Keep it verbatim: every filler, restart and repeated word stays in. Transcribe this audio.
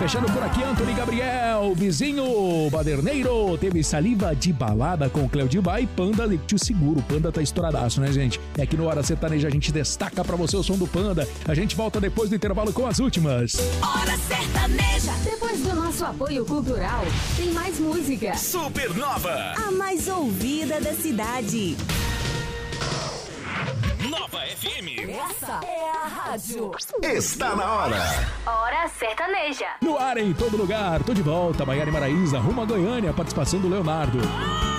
Fechando por aqui, Antônio Gabriel, Vizinho, Baderneiro, teve Saliva de Balada com Cleo Diba e Panda de Tio Seguro. O Panda tá estouradaço, né, gente? É aqui no Hora Sertaneja a gente destaca pra você o som do Panda. A gente volta depois do intervalo com as últimas. Hora Sertaneja. Depois do nosso apoio cultural, tem mais música. Supernova, a mais ouvida da cidade. Nova F M. Essa é a rádio. Está na hora. Hora Sertaneja. No ar, em todo lugar. Tô de volta. Maiara e Maraísa, rumo a Goiânia. Participação do Leonardo.